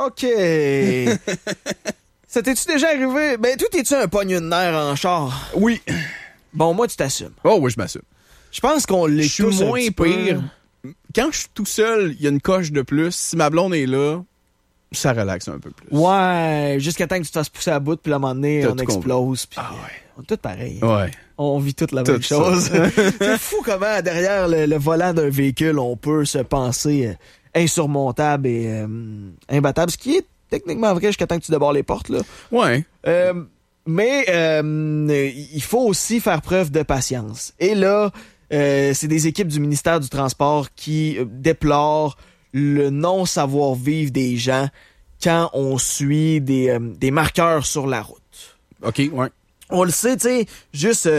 OK. Ça t'es-tu déjà arrivé? Ben, toi, t'es-tu un pogneux de nerf en char? Oui. Bon, moi, tu t'assumes. Oh oui, je m'assume. Je pense qu'on l'est Je suis tous un moins petit pire. peu. Quand je suis tout seul, il y a une coche de plus. Si ma blonde est là, ça relaxe un peu plus. Ouais, jusqu'à temps que tu te fasses pousser à bout, puis à un moment donné, T'as on tout explose. Puis Ah ouais. on est tous pareils. Ouais. On vit toute la même ça. chose. C'est fou comment, derrière le volant d'un véhicule, on peut se penser insurmontable et imbattable, ce qui est techniquement vrai jusqu'à temps que tu débarres les portes, là. Ouais. Mais il faut aussi faire preuve de patience. Et là, c'est des équipes du ministère du Transport qui déplorent le non-savoir-vivre des gens quand on suit des marqueurs sur la route. OK, ouais. On le sait, tu sais, juste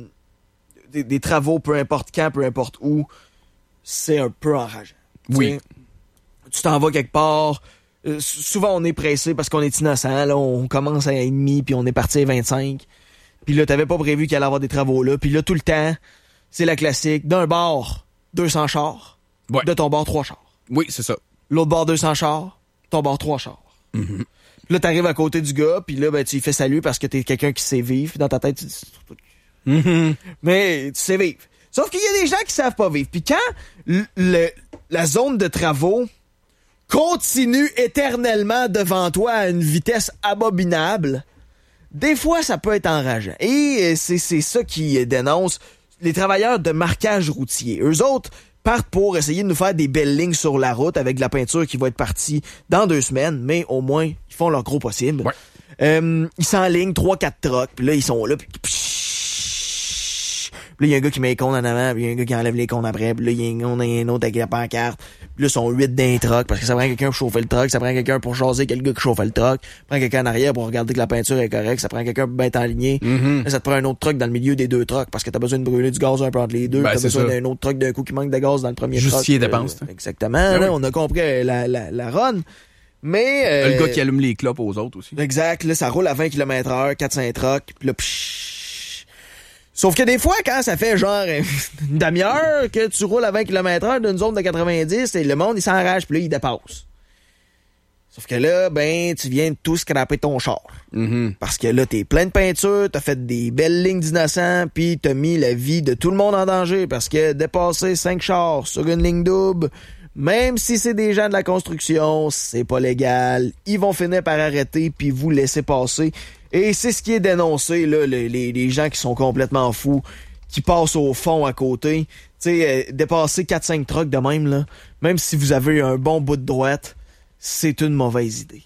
des travaux, peu importe quand, peu importe où, c'est un peu enrageant. Oui. Tu t'en vas quelque part, souvent on est pressé parce qu'on est innocent, là, on commence à 1h30 puis on est parti à 25. Puis là, t'avais pas prévu qu'il allait y avoir des travaux là. Puis là, tout le temps, c'est la classique, d'un bord, 200 chars, Ouais. de ton bord, 3 chars. Oui, c'est ça. L'autre bord, 200 chars, ton bord, 3 chars. Mm-hmm. Là, t'arrives à côté du gars, puis là, ben, tu lui fais salut parce que t'es quelqu'un qui sait vivre. Puis dans ta tête, tu dis... Mm-hmm. Mais tu sais vivre. Sauf qu'il y a des gens qui savent pas vivre. Puis quand la zone de travaux continue éternellement devant toi à une vitesse abominable, des fois, ça peut être enrageant. Et c'est ça qui dénonce les travailleurs de marquage routier. Eux autres partent pour essayer de nous faire des belles lignes sur la route avec de la peinture qui va être partie dans 2 semaines, mais au moins, ils font leur gros possible. Ouais. Ils s'enlignent 3-4 trucks, puis là, ils sont là, puis là, il y a un gars qui met les cônes en avant, puis il y a un gars qui enlève les cônes après, puis là, il y a un autre avec la pancarte. Puis là, ils sont 8 dans les trucks, parce que ça prend quelqu'un pour chauffer le truck, ça prend quelqu'un pour jaser quel gars qui chauffe le truck, ça prend quelqu'un en arrière pour regarder que la peinture est correcte, ça prend quelqu'un pour bien être aligné. Mm-hmm. Là, ça te prend un autre truck dans le milieu des 2 trucks, parce que t'as besoin de brûler du gaz un peu entre les deux, Ben, t'as c'est besoin ça. d'un autre truck d'un coup qui manque de gaz dans le premier Justifier truck. dépenses, hein. Exactement, Ben là, oui. on a compris la run. Mais... Le gars qui allume les clopes aux autres aussi. Exact, là, ça roule à 20 km/h, 4-5 trucks, puis là, pshhh. Sauf que des fois, quand ça fait genre une demi-heure que tu roules à 20 km/h d'une zone de 90, et le monde, il s'enrage, puis là, il dépasse. Sauf que là, ben, tu viens de tout scraper ton char. Mm-hmm. Parce que là, t'es plein de peinture, t'as fait des belles lignes d'innocents, puis t'as mis la vie de tout le monde en danger, parce que dépasser 5 chars sur une ligne double, même si c'est des gens de la construction, c'est pas légal. Ils vont finir par arrêter puis vous laisser passer. Et c'est ce qui est dénoncé, là, les gens qui sont complètement fous, qui passent au fond à côté. Tu sais, dépasser 4-5 trucks de même, là, même si vous avez un bon bout de droite, c'est une mauvaise idée.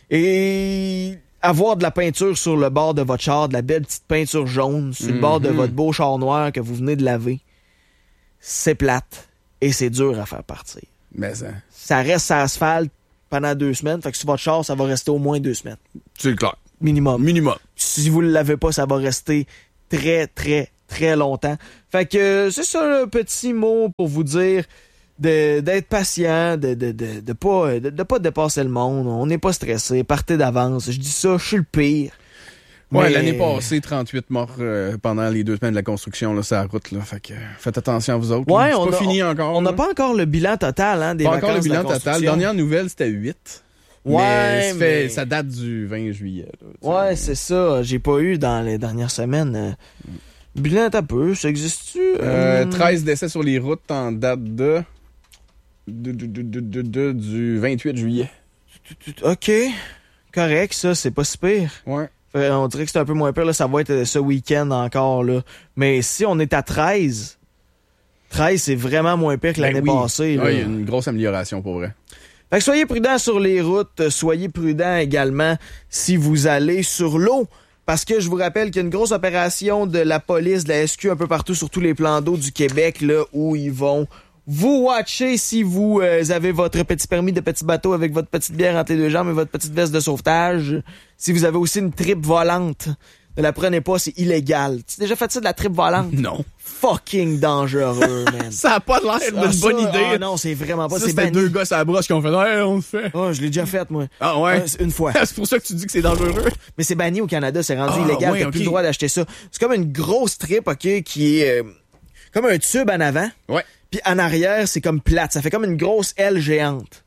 Et avoir de la peinture sur le bord de votre char, de la belle petite peinture jaune sur le bord de votre beau char noir que vous venez de laver, c'est plate et c'est dur à faire partir. Mais ça... Ça reste sur l'asphalte pendant 2 semaines. Fait que sur votre char, ça va rester au moins 2 semaines. C'est clair. Minimum. Minimum. Si vous ne le lavez pas, ça va rester très, très, très longtemps. Fait que c'est ça un petit mot pour vous dire d'être patient, de pas dépasser le monde. On n'est pas stressé. Partez d'avance. Je dis ça, je suis le pire. Ouais, Mais... l'année passée, 38 morts pendant les 2 semaines de la construction, là, sur la route, là. Fait que faites attention à vous autres. Ouais, là. C'est pas fini encore. On n'a là. pas encore le bilan total, hein, des Pas vacances encore le de la bilan total. construction. Dernière nouvelle, c'était 8. Ouais, mais... Ça date du 20 juillet. Là, ouais, c'est ça. J'ai pas eu dans les dernières semaines. Bilan un peu, ça existe-tu? 13 décès sur les routes en date du 28 juillet. OK. Correct, ça, c'est pas si pire. Ouais. On dirait que c'est un peu moins pire. Là, ça va être ce week-end encore. Là. Mais si on est à 13, c'est vraiment moins pire que l'année passée. Ouais, il y a une grosse amélioration pour vrai. Fait que soyez prudents sur les routes. Soyez prudents également si vous allez sur l'eau. Parce que je vous rappelle qu'il y a une grosse opération de la police, de la SQ un peu partout sur tous les plans d'eau du Québec là, où ils vont vous watcher si vous avez votre petit permis de petit bateau avec votre petite bière entre les 2 jambes et votre petite veste de sauvetage. Si vous avez aussi une tripe volante, ne la prenez pas, c'est illégal. Tu as déjà fait ça de la tripe volante? Non. Fucking dangereux, man. Ça a pas l'air d'une bonne idée. Ah non, c'est vraiment pas. Ça, C'est c'était banni. 2 gars à la brosse qui ont fait « Hey, on le fait. » Oh, je l'ai déjà fait, moi. Ah ouais? Une fois. C'est pour ça que tu dis que c'est dangereux. Mais c'est banni au Canada, c'est rendu illégal, ouais, t'as plus le droit d'acheter ça. C'est comme une grosse trip, OK, qui est comme un tube en avant. Ouais. Puis en arrière, c'est comme plate. Ça fait comme une grosse aile géante.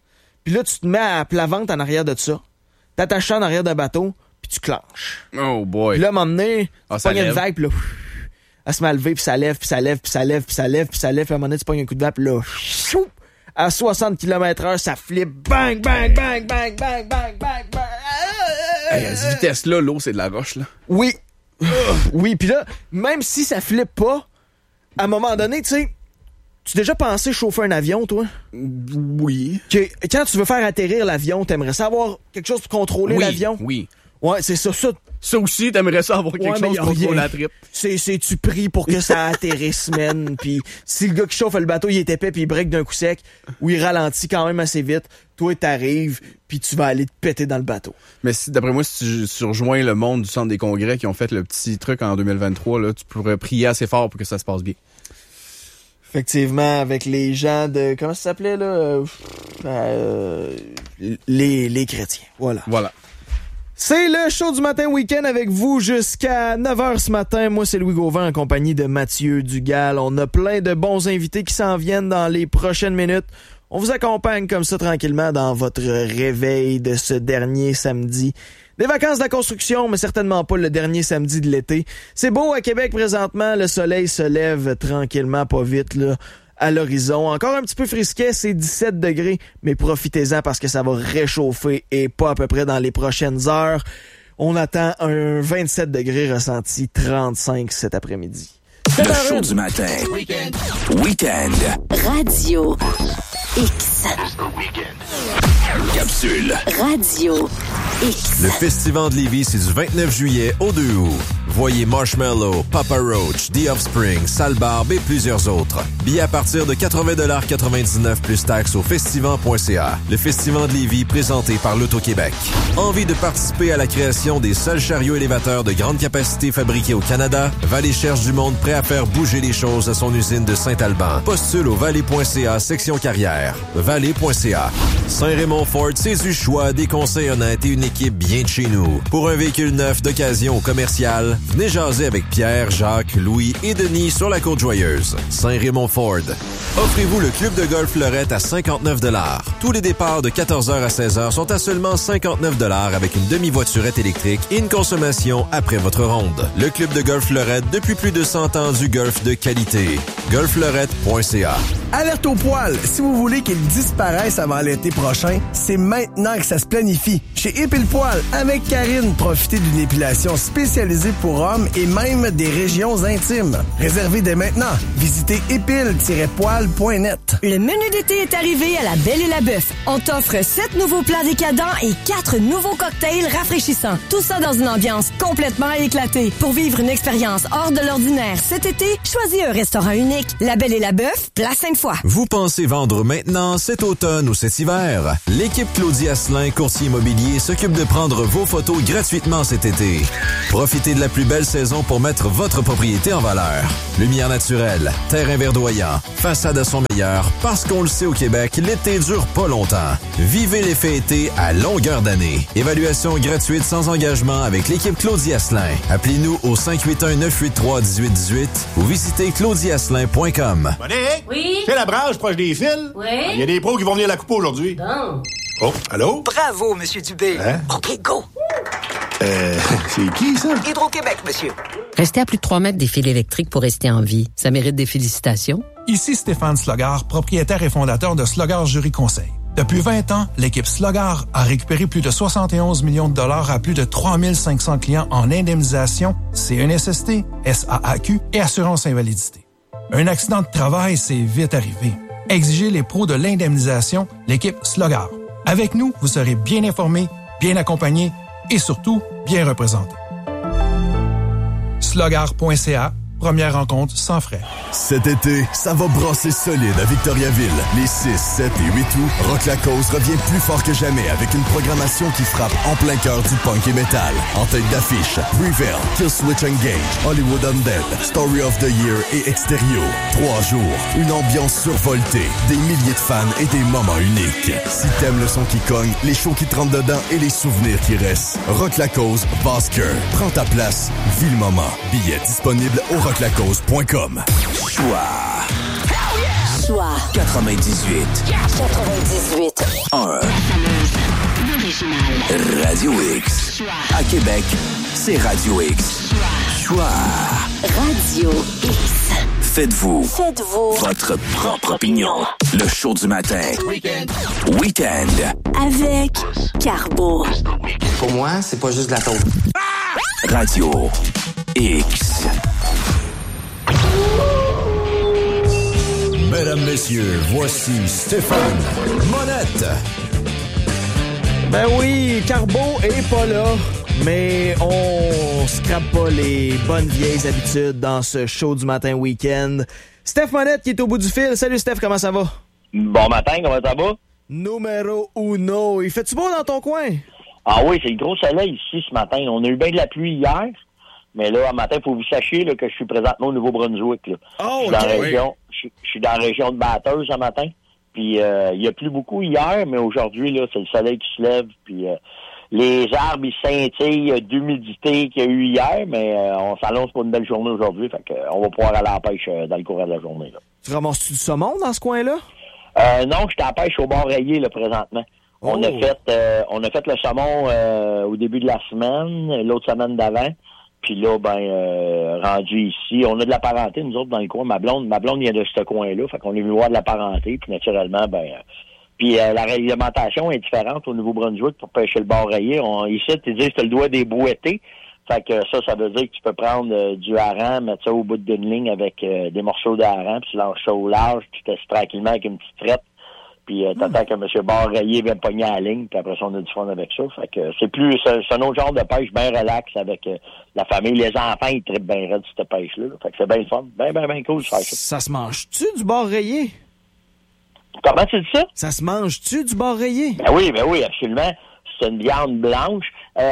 puis là, tu te mets à plat ventre en arrière de ça, t'attaches ça en arrière d'un bateau, puis tu clenches. Oh boy. Puis là, à un moment donné, tu pognes une vague, puis là, elle se met à lever, puis ça lève, puis ça lève, puis ça lève, puis ça lève, puis ça lève, puis à un moment donné, tu pognes un coup de vent, puis là, chou, à 60 km/h, ça flippe, bang, bang, bang, bang, bang, bang, bang, bang. Hey, à cette vitesse-là, l'eau, c'est de la roche, là. Oui. Oui, puis là, même si ça flippe pas, à un moment donné, tu sais, tu as déjà pensé chauffer un avion, toi? Oui. Que, quand tu veux faire atterrir l'avion, t'aimerais savoir quelque chose pour contrôler l'avion? Oui. Ouais, c'est ça. Ça aussi, t'aimerais ça avoir quelque chose pour contrôler la trip. C'est-tu pris pour que ça atterrisse, man? Puis si le gars qui chauffe le bateau, il est épais puis il break d'un coup sec, ou il ralentit quand même assez vite, toi, t'arrives, puis tu vas aller te péter dans le bateau. Mais si, d'après moi, si tu rejoins le monde du centre des congrès qui ont fait le petit truc en 2023, là, tu pourrais prier assez fort pour que ça se passe bien. Effectivement, avec les gens de... Comment ça s'appelait, là? Les chrétiens. Voilà. C'est le show du matin week-end avec vous jusqu'à 9h ce matin. Moi, c'est Louis Gauvin en compagnie de Mathieu Dugal. On a plein de bons invités qui s'en viennent dans les prochaines minutes. On vous accompagne comme ça tranquillement dans votre réveil de ce dernier samedi. Des vacances de la construction, mais certainement pas le dernier samedi de l'été. C'est beau à Québec présentement. Le soleil se lève tranquillement, pas vite, là, à l'horizon. Encore un petit peu frisquet, c'est 17 degrés, mais profitez-en parce que ça va réchauffer et pas à peu près dans les prochaines heures. On attend un 27 degrés ressenti 35 cet après-midi. Le show du matin. Week-end. Radio X. Capsule. Radio X. Le Festival de Lévis, c'est du 29 juillet au 2 août. Voyez Marshmello, Papa Roach, The Offspring, Sale Barbe et plusieurs autres. Billets à partir de 80,99$ plus taxes au festival.ca. Le Festival de Lévis présenté par l'Auto-Québec. Envie de participer à la création des seuls chariots élévateurs de grande capacité fabriqués au Canada? Vallée cherche du monde prêt à faire bouger les choses à son usine de Saint-Alban. Postule au vallée.ca section carrière. Vallée.ca. Saint-Raymond Ford, c'est du choix, des conseils honnêtes et une équipe bien de chez nous. Pour un véhicule neuf d'occasion ou commercial, venez jaser avec Pierre, Jacques, Louis et Denis sur la Côte-Joyeuse. Saint-Raymond Ford. Offrez-vous le club de golf Fleurette à 59$. Tous les départs de 14h à 16h sont à seulement 59$ avec une demi-voiturette électrique et une consommation après votre ronde. Le club de golf Fleurette depuis plus de 100 ans du golf de qualité. golffleurette.ca. Alerte au poil! Si vous voulez qu'il disparaisse avant l'été prochain, c'est maintenant que ça se planifie. Chez Épile Poil, avec Karine, profitez d'une épilation spécialisée pour hommes et même des régions intimes. Réservez dès maintenant. Visitez épile-poil.net. Le menu d'été est arrivé à la Belle et la Bœuf. On t'offre 7 nouveaux plats décadents et 4 nouveaux cocktails rafraîchissants. Tout ça dans une ambiance complètement éclatée. Pour vivre une expérience hors de l'ordinaire cet été, choisis un restaurant unique. La Belle et la Bœuf, Place Sainte-Foy. Vous pensez vendre maintenant, cet automne ou cet hiver? L'équipe Claudie Asselin, courtier immobilier, s'occupe de prendre vos photos gratuitement cet été. Profitez de la plus belle saison pour mettre votre propriété en valeur. Lumière naturelle, terrain verdoyant, façade à son meilleur, parce qu'on le sait au Québec, l'été dure pas longtemps. Vivez l'effet été à longueur d'année. Évaluation gratuite sans engagement avec l'équipe Claudie Asselin. Appelez-nous au 581-983-1818 ou visitez claudieasselin.com. Monique? Oui? C'est la branche proche des fils? Oui? Il y a des pros qui vont venir la couper aujourd'hui. Bon. Oh, allô? Bravo, Monsieur Dubé. Hein? OK, go. C'est qui, ça? Hydro-Québec, monsieur. Restez à plus de 3 mètres des fils électriques pour rester en vie. Ça mérite des félicitations. Ici Stéphane Slogard, propriétaire et fondateur de Slogard Jury Conseil. Depuis 20 ans, l'équipe Slogard a récupéré plus de 71 millions de dollars à plus de 3500 clients en indemnisation, CNSST, SAAQ et assurance invalidité. Un accident de travail, c'est vite arrivé. Exigez les pros de l'indemnisation, l'équipe Slogard. Avec nous, vous serez bien informé, bien accompagné et surtout bien représenté. Slogard.ca. Première rencontre sans frais. Cet été, ça va brasser solide à Victoriaville. Les 6, 7 et 8 août, Rock La Cause revient plus fort que jamais avec une programmation qui frappe en plein cœur du punk et metal. En tête d'affiche, Prevail, Killswitch Engage, Hollywood Undead, Story of the Year et Extérieur. 3 jours, une ambiance survoltée, des milliers de fans et des moments uniques. Si t'aimes le son qui cogne, les shows qui te rentrent dedans et les souvenirs qui restent, Rock La Cause, Basker. Prends ta place, vis le moment. Billets disponibles au rocklacause.com. Choix 98. 98. 1. Radio X. À Québec, c'est Radio X. Choix. Radio X. Faites-vous votre propre opinion. Le show du matin. Week-end. Avec Carbo. Pour moi, c'est pas juste de la taupe. Radio X. Mesdames, messieurs, voici Stéphane Monette. Ben oui, Carbo est pas là, mais on scrape pas les bonnes vieilles habitudes dans ce show du matin week-end. Steph Monette qui est au bout du fil. Salut Steph, comment ça va? Bon matin, comment ça va? Numéro uno. Il fait-tu beau dans ton coin? Ah oui, c'est le gros soleil ici ce matin. On a eu bien de la pluie hier, mais là, un matin, il faut que vous sachiez là, que je suis présentement au Nouveau-Brunswick. Là. Oh, je suis dans la région de Bathurst ce matin. Puis il y a plu beaucoup hier, mais aujourd'hui, là, c'est le soleil qui se lève. Puis les arbres, ils scintillent d'humidité qu'il y a eu hier, mais on s'annonce pour une belle journée aujourd'hui. Fait qu'on va pouvoir aller à la pêche dans le courant de la journée. Là. Tu ramasses-tu du saumon dans ce coin-là? Non, je suis à la pêche au bord rayé là, présentement. Oh. On a fait le saumon au début de la semaine, l'autre semaine d'avant. Puis là, rendu ici, on a de la parenté, nous autres, dans le coin. Ma blonde vient de ce coin-là, fait qu'on est venu voir de la parenté, puis naturellement, la réglementation est différente au Nouveau-Brunswick pour pêcher le bord rayé. Ici, tu dis, tu as le doigt des bouettés. Fait que ça veut dire que tu peux prendre du hareng, mettre ça au bout d'une ligne avec des morceaux de hareng, puis tu lances ça au large, puis tu testes tranquillement avec une petite frette. Puis t'attends que M. Barre-Rayé vienne pogner à la ligne, puis après ça, on a du fun avec ça. Fait que c'est un autre genre de pêche bien relax avec la famille. Les enfants, ils trippent bien raide cette pêche-là. Fait que c'est bien fun. Bien cool de faire ça. Ça se mange-tu du Barre-Rayé? Comment tu dis ça? Ça se mange-tu du Barre-Rayé? Ben oui, absolument. C'est une viande blanche.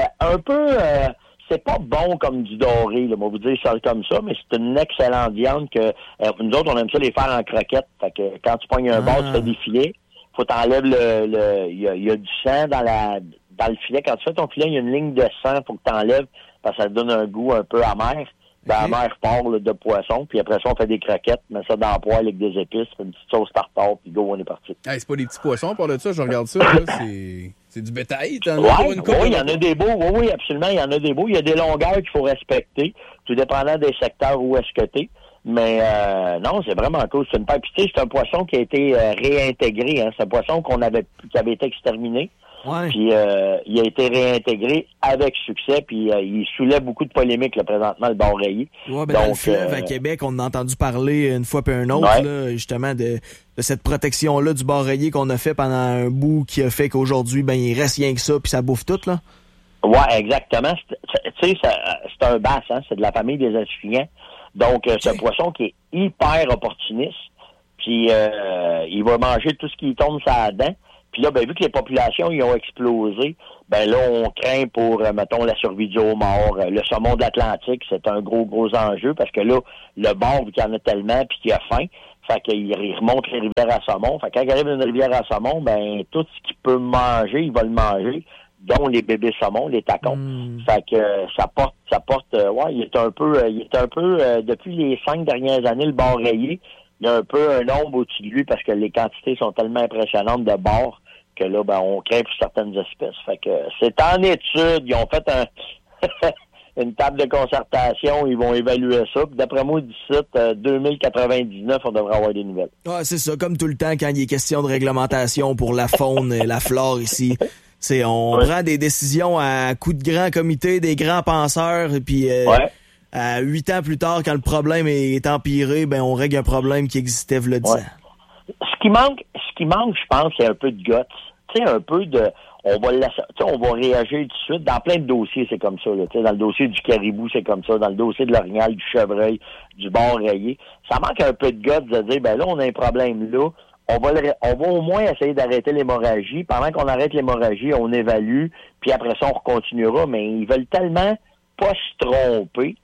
C'est pas bon comme du doré, là, on va vous dire ça comme ça, mais c'est une excellente viande que nous autres, on aime ça les faire en croquettes. Fait que quand tu pognes un bord, tu fais des filets. Faut t'enlèves il y a du sang dans le filet. Quand tu fais ton filet, il y a une ligne de sang, faut que t'enlèves, parce que ça donne un goût un peu amer. Amer fort là, de poisson, puis après ça, on fait des croquettes, met ça dans le poêle avec des épices, une petite sauce tartare, puis go, on est parti. Hey, c'est pas des petits poissons, par de ça, je regarde ça, là, c'est du bétail, t'en as pour une coupe. Oui, il y en a des beaux, oui, absolument, il y en a des beaux. Il y a des longueurs qu'il faut respecter, tout dépendant des secteurs où est-ce que t'es. Mais non, c'est vraiment cool. C'est une pêche. Puis tu sais, c'est un poisson qui a été réintégré. Hein. C'est un poisson qui avait été exterminé. Ouais. Puis il a été réintégré avec succès. Puis il soulève beaucoup de polémiques là, présentement, le bord rayé. Ouais, dans le fleuve à Québec, on a entendu parler une fois puis un autre, là, justement, de cette protection-là du bord rayé qu'on a fait pendant un bout qui a fait qu'aujourd'hui, il reste rien que ça, puis ça bouffe tout, là. Ouais, exactement. Tu sais, c'est un bass, hein. C'est de la famille des amphibiens. Donc, c'est un poisson qui est hyper opportuniste, puis il va manger tout ce qui tombe sur la dent. Puis là, vu que les populations y ont explosé, là, on craint pour, mettons, la survie du homard. Le saumon de l'Atlantique, c'est un gros enjeu, parce que là, le bord, vu qu'il y en a tellement, puis qu'il a faim, fait qu'il remonte les rivières à saumon. Fait que quand il arrive dans une rivière à saumon, tout ce qu'il peut manger, il va le manger, dont les bébés saumons, les tacons. Fait que ça porte, il est un peu, depuis les 5 dernières années, le bord rayé, il y a un peu un ombre au-dessus de lui parce que les quantités sont tellement impressionnantes de bord que là, on craint pour certaines espèces. Fait que c'est en étude. Ils ont fait une table de concertation. Ils vont évaluer ça. Puis d'après moi, d'ici 2099, on devrait avoir des nouvelles. Ouais, c'est ça. Comme tout le temps, quand il est question de réglementation pour la faune et la flore ici, on prend des décisions à coup de grands comités, des grands penseurs, et puis 8 ans plus tard, quand le problème est empiré, on règle un problème qui existait v'là 10 ans. Ce qui manque, je pense, c'est un peu de guts. Tu sais, un peu de... On va réagir tout de suite. Dans plein de dossiers, c'est comme ça. Là. Dans le dossier du caribou, c'est comme ça. Dans le dossier de l'orignal, du chevreuil, du bord rayé. Ça manque un peu de guts de dire, là, on a un problème là. On va au moins essayer d'arrêter l'hémorragie. Pendant qu'on arrête l'hémorragie, on évalue, puis après ça, on continuera. Mais ils veulent tellement pas se tromper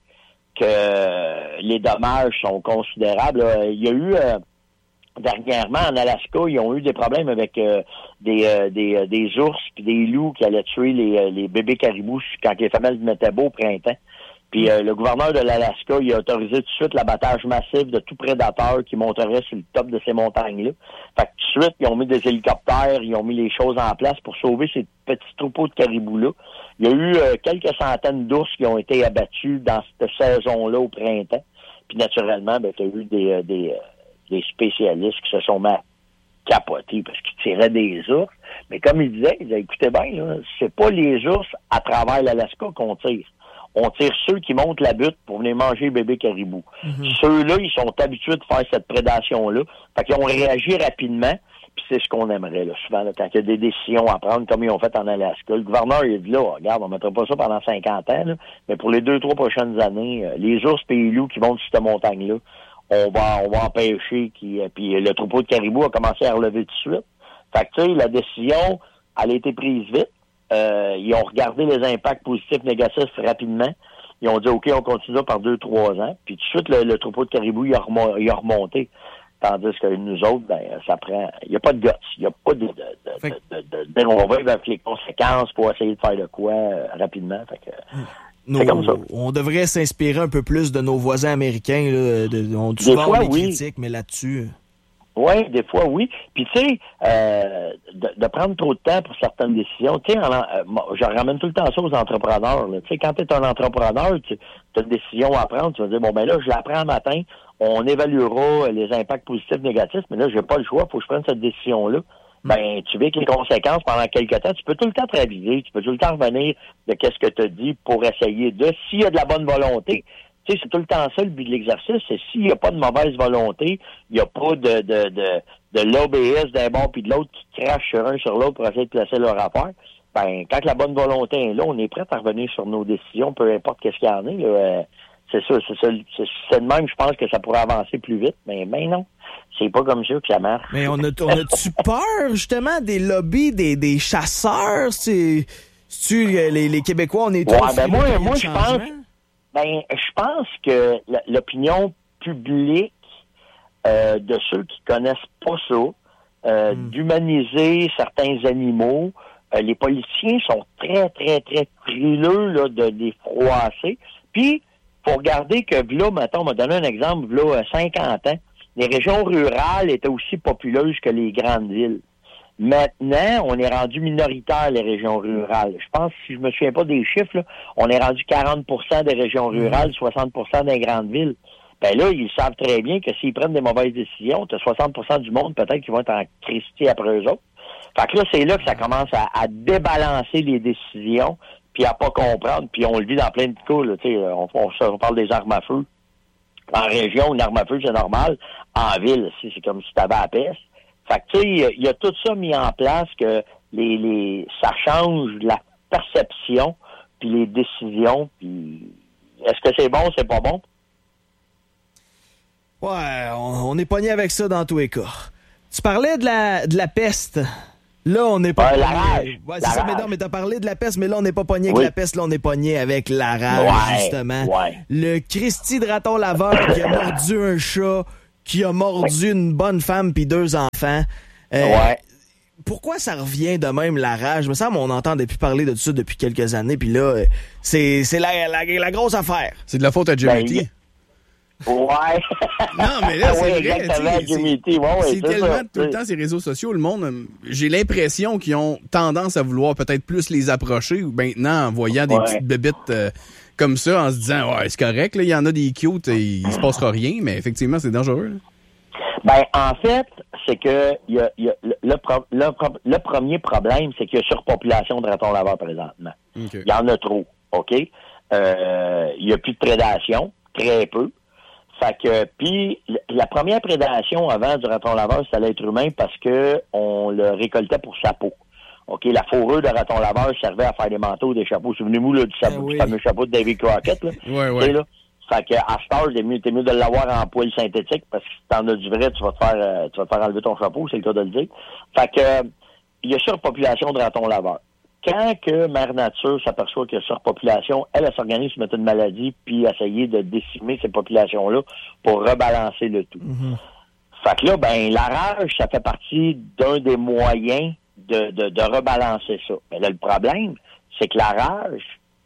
que les dommages sont considérables. Il y a eu dernièrement en Alaska, ils ont eu des problèmes avec des ours et des loups qui allaient tuer les bébés caribous quand les femelles mettaient beau au printemps. Puis le gouverneur de l'Alaska, il a autorisé tout de suite l'abattage massif de tout prédateur qui monterait sur le top de ces montagnes-là. Fait que tout de suite, ils ont mis des hélicoptères, ils ont mis les choses en place pour sauver ces petits troupeaux de caribous-là. Il y a eu quelques centaines d'ours qui ont été abattus dans cette saison-là au printemps. Puis naturellement, tu as eu des spécialistes qui se sont mis à capoter parce qu'ils tiraient des ours. Mais comme ils disaient, écoutez bien, là, c'est pas les ours à travers l'Alaska qu'on tire. On tire ceux qui montent la butte pour venir manger le bébé caribou. Ceux-là, ils sont habitués de faire cette prédation-là. Fait qu'ils ont réagi rapidement, puis c'est ce qu'on aimerait, là, souvent, là, quand il y a des décisions à prendre, comme ils ont fait en Alaska. Le gouverneur, il dit là, regarde, on ne mettra pas ça pendant 50 ans, là, mais pour les 2-3 prochaines années, les ours et les loups qui montent sur cette montagne-là, on va empêcher puis le troupeau de caribou a commencé à relever tout de suite. Fait que, tu sais, la décision, elle a été prise vite. Ils ont regardé les impacts positifs, négatifs rapidement. Ils ont dit, OK, on continue ça par 2-3 ans. Puis tout de suite, le troupeau de caribou, il a remonté. Tandis que nous autres, ça prend... Il n'y a pas de guts. Il n'y a pas de on va avec les conséquences pour essayer de faire de quoi rapidement. Fait que... C'est comme ça. On devrait s'inspirer un peu plus de nos voisins américains. Là, on dit souvent des critiques, mais là-dessus... Oui, des fois, oui. Puis, tu sais, de prendre trop de temps pour certaines décisions, tu sais, je ramène tout le temps ça aux entrepreneurs. Tu sais, quand tu es un entrepreneur, tu as une décision à prendre, tu vas dire, bon, ben là, je la prends le matin, on évaluera les impacts positifs, négatifs, mais là, j'ai pas le choix, faut que je prenne cette décision-là. Ben, tu vis que les conséquences pendant quelques temps, tu peux tout le temps te réviser, tu peux tout le temps revenir de qu'est-ce que tu as dit pour essayer de, s'il y a de la bonne volonté. Tu sais, c'est tout le temps ça, le but de l'exercice, c'est s'il n'y a pas de mauvaise volonté, il n'y a pas de lobbyistes d'un bord puis de l'autre qui crachent sur un sur l'autre pour essayer de placer leur affaire, ben, quand la bonne volonté est là, on est prêt à revenir sur nos décisions, peu importe qu'est-ce qu'il y en est, là. C'est de même, je pense que ça pourrait avancer plus vite, mais non. C'est pas comme ça que ça marche. Mais on a-tu peur, justement, des lobbies, des chasseurs? C'est-tu les Québécois, on est trop... Ouais, ben moi, je pense que l'opinion publique de ceux qui connaissent pas ça, d'humaniser certains animaux, les politiciens sont très, très, très frileux là, de les froisser. Puis, faut regarder que là, mettons, on m'a donné un exemple, là, 50 ans, les régions rurales étaient aussi populeuses que les grandes villes. Maintenant, on est rendu minoritaire, les régions rurales. Je pense, si je me souviens pas des chiffres, là, on est rendu 40% des régions rurales, 60% des grandes villes. Ben là, ils savent très bien que s'ils prennent des mauvaises décisions, tu as 60% du monde peut-être qui vont être en Christie après eux autres. Fait que là, c'est là que ça commence à débalancer les décisions, puis à pas comprendre, puis on le vit dans plein de cas, là, tu sais, on parle des armes à feu. En région, une arme à feu, c'est normal. En ville, c'est comme si tu avais la peste. Fait que, tu sais, il y a tout ça mis en place que ça change la perception, puis les décisions, puis est-ce que c'est bon, c'est pas bon? Ouais, on est pogné avec ça dans tous les cas. Tu parlais de la peste. Là, on n'est pas la rage. Ouais, c'est ça, mais non, mais t'as parlé de la peste, mais là, on n'est pas pogné avec la peste, là, on est pogné avec la rage, justement. Ouais. Le Christy de raton laveur qui a mordu un chat, qui a mordu une bonne femme puis 2 enfants. Pourquoi ça revient de même, la rage? Il me semble qu'on entend depuis parler de ça depuis quelques années, puis là, c'est la grosse affaire. C'est de la faute à Jimmy T. Ouais. Non, mais là, c'est vrai. C'est tellement tout le temps ces réseaux sociaux, le monde, j'ai l'impression qu'ils ont tendance à vouloir peut-être plus les approcher ou maintenant en voyant des petites bébites comme ça, en se disant, ouais, c'est correct, il y en a des cute, il se passera rien, mais effectivement, c'est dangereux. Là. Ben, en fait, c'est que le premier problème, c'est qu'il y a surpopulation de ratons laveurs présentement. Il y en a trop, OK? Il y a plus de prédation, très peu. Fait que, puis, la première prédation avant du raton laveur, c'était l'être humain parce que on le récoltait pour sa peau. OK, la fourrure de raton laveur servait à faire des manteaux, des chapeaux. Souvenez-vous là, du fameux chapeau de Davy Crockett, là. Ouais. Là. Fait que, à cette heure, t'es mieux de l'avoir en poil synthétique parce que si t'en as du vrai, tu vas te faire enlever ton chapeau, c'est le cas de le dire. Fait que, il y a surpopulation de ratons laveurs. Quand que Mère Nature s'aperçoit qu'il y a surpopulation, elle s'organise pour mettre une maladie puis essayer de décimer ces populations-là pour rebalancer le tout. Fait que là, ben, la rage, ça fait partie d'un des moyens de rebalancer ça. Mais là, le problème, c'est que la rage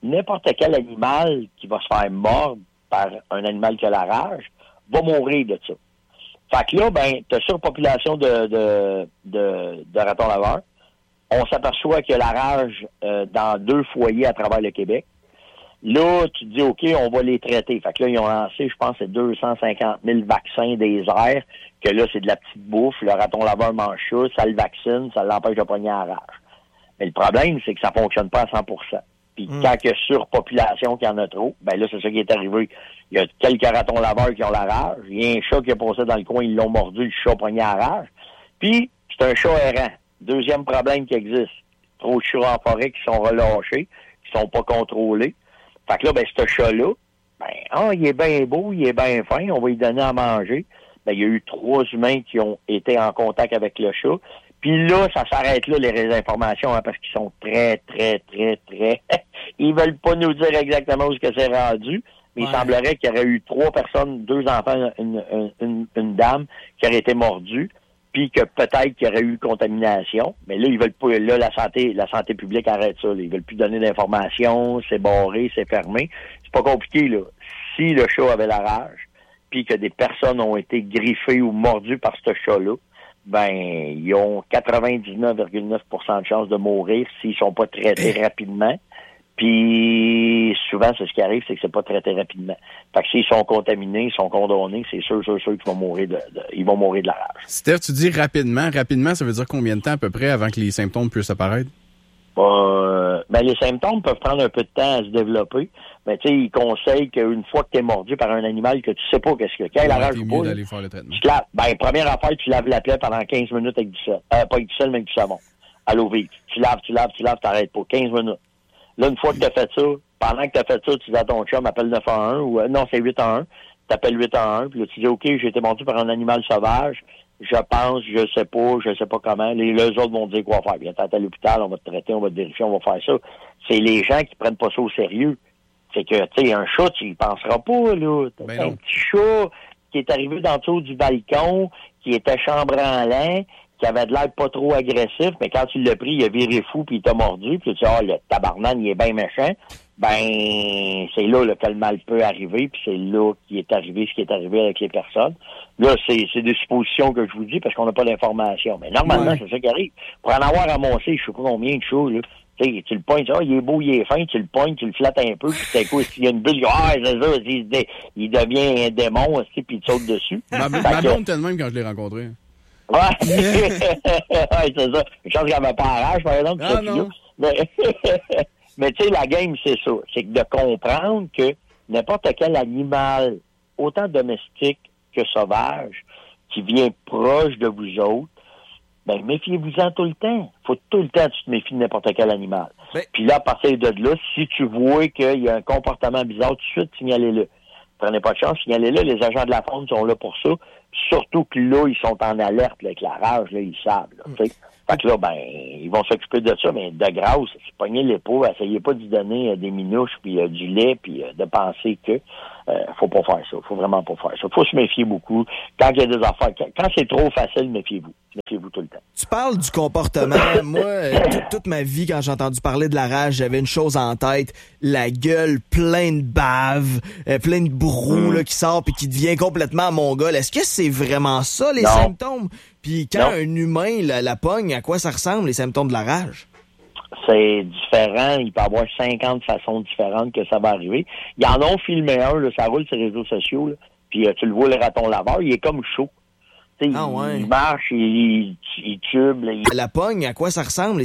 n'importe quel animal qui va se faire mordre par un animal qui a la rage va mourir de ça. Fait que là, ben, t'as surpopulation de ratons laveurs. On s'aperçoit qu'il y a la rage dans 2 foyers à travers le Québec. Là, tu te dis, OK, on va les traiter. Fait que là, ils ont lancé, je pense, 250 000 vaccins des airs, que là, c'est de la petite bouffe. Le raton laveur mange ça le vaccine, ça l'empêche de pogner la rage. Mais le problème, c'est que ça fonctionne pas à 100%. Puis quand il y a surpopulation, qu'il y en a trop, ben là, c'est ça qui est arrivé. Il y a quelques ratons laveurs qui ont la rage. Il y a un chat qui a passé dans le coin, ils l'ont mordu, le chat a pogné la rage. Puis, c'est un chat errant. Deuxième problème qui existe. Trop de chats en forêt qui sont relâchés, qui sont pas contrôlés. Fait que là, ben, ce chat-là, ben, il est bien beau, il est bien fin, on va lui donner à manger. Ben, il y a eu 3 humains qui ont été en contact avec le chat. Puis là, ça s'arrête là, les informations, hein, parce qu'ils sont très, très, très, très... Ils veulent pas nous dire exactement où est-ce que c'est rendu, mais il semblerait qu'il y aurait eu 3 personnes, 2 enfants, une dame, qui aurait été mordue, puis que peut-être qu'il y aurait eu contamination. Mais là, ils veulent pas... Là, la santé publique arrête ça. Là. Ils veulent plus donner d'informations, c'est barré, c'est fermé. C'est pas compliqué, là. Si le chat avait la rage, puis que des personnes ont été griffées ou mordues par ce chat-là, ben, ils ont 99,9% de chances de mourir s'ils sont pas traités rapidement. Puis, souvent, c'est ce qui arrive, c'est que c'est pas traité rapidement. Fait que s'ils sont contaminés, ils sont condamnés, c'est sûr qu'ils vont mourir ils vont mourir de la rage. Steph, tu dis rapidement. Rapidement, ça veut dire combien de temps à peu près avant que les symptômes puissent apparaître? Ben, les symptômes peuvent prendre un peu de temps à se développer. Mais tu sais, ils conseillent qu'une fois que tu es mordu par un animal que tu sais pas qu'est-ce qu'il y a, quand il a la rage ou pas, tu te laves. Ben, première affaire, tu laves la plaie pendant 15 minutes avec du sel. Pas avec du sel, mais avec du savon. À l'eau vive. Tu laves, t'arrêtes pas. 15 minutes. Là, une fois que tu as fait ça, pendant que tu as fait ça, tu dis à ton chum, appelle 911 ou non, c'est 811. Tu appelles 811, puis là, tu dis, OK, j'ai été mordu par un animal sauvage. Je pense, je sais pas comment. Les autres vont te dire quoi faire. Viens, t'es à l'hôpital, on va te traiter, on va te vérifier, on va faire ça. C'est les gens qui prennent pas ça au sérieux. C'est que, tu sais, un chat, tu y penseras pas, là. Ben un petit chat qui est arrivé dans le dessous du balcon, qui était chambranlant, qui avait de l'air pas trop agressif, mais quand tu l'as pris, il a viré fou, puis il t'a mordu, puis tu dis, le tabarnane, il est bien méchant. Ben, c'est là que le mal peut arriver, puis c'est là qui est arrivé ce qui est arrivé avec les personnes. Là, c'est des suppositions que je vous dis, parce qu'on n'a pas d'informations. Mais normalement, c'est ça qui arrive. Pour en avoir ramassé, je sais pas combien de choses, là. Tu le pognes, il est beau, il est fin, tu le pognes, tu le flattes un peu, puis d'un coup, s'il y a une bulle, c'est ça, il devient un démon, puis il te saute dessus. Ma blonde était de même quand je l'ai rencontré. Ouais. Ouais, c'est ça. Une chance qu'elle m'a pas arraché, par exemple. Ah, non. Mais tu sais, la game, c'est ça. C'est de comprendre que n'importe quel animal, autant domestique que sauvage, qui vient proche de vous autres, ben, méfiez-vous-en tout le temps. Faut tout le temps que tu te méfies de n'importe quel animal. Puis là, à partir de là, si tu vois qu'il y a un comportement bizarre, tout de suite, signalez-le. Prenez pas de chance, signalez-le. Les agents de la faune sont là pour ça. Surtout que là, ils sont en alerte là, avec la rage, là, ils savent. Là, fait que là, ben, ils vont s'occuper de ça, mais de grâce, pognez les pauvres, essayez pas d'y donner des minouches, puis du lait, puis de penser que faut pas faire ça. Faut vraiment pas faire ça. Faut se méfier beaucoup. Quand il y a des affaires, quand c'est trop facile, méfiez-vous. Méfiez-vous tout le temps. Tu parles du comportement. Moi, toute ma vie, quand j'ai entendu parler de la rage, j'avais une chose en tête, la gueule pleine de bave, plein de brou là, qui sort puis qui devient complètement mongol. Est-ce que c'est vraiment ça, les symptômes? Puis quand un humain la pogne, à quoi ça ressemble, les symptômes de la rage? C'est différent. Il peut y avoir 50 façons différentes que ça va arriver. Ils en ont filmé un, là, ça roule sur les réseaux sociaux, là, puis tu le vois, le raton laveur, il est comme chaud. Il marche, il tube. La pogne, à quoi ça ressemble, les